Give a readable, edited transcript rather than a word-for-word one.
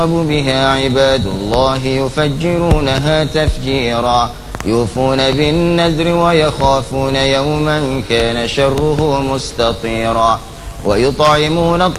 بها عباد الله يفجرونها تفجيرا يوفون بالنذر ويخافون يوما كان شره مستطيرا ويطعمون